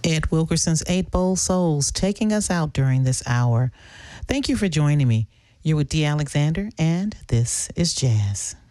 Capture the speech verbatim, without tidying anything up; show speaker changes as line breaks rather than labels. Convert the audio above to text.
Ed Wilkerson's Eight Bold Souls, taking us out during this hour. Thank you for joining me. You're with Dee Alexander, and this is Jazz.